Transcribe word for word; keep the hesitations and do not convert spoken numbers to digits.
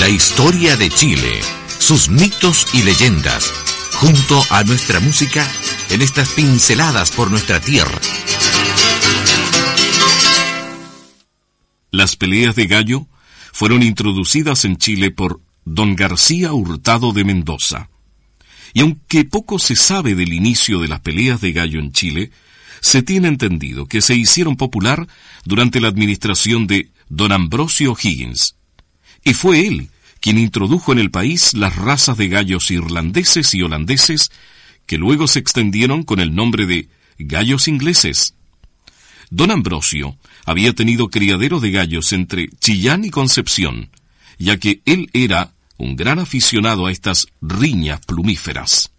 La historia de Chile, sus mitos y leyendas, junto a nuestra música en estas pinceladas por nuestra tierra. Las peleas de gallo fueron introducidas en Chile por don García Hurtado de Mendoza. Y aunque poco se sabe del inicio de las peleas de gallo en Chile, se tiene entendido que se hicieron popular durante la administración de don Ambrosio O'Higgins. Y fue él quien introdujo en el país las razas de gallos irlandeses y holandeses, que luego se extendieron con el nombre de gallos ingleses. Don Ambrosio había tenido criadero de gallos entre Chillán y Concepción, ya que él era un gran aficionado a estas riñas plumíferas.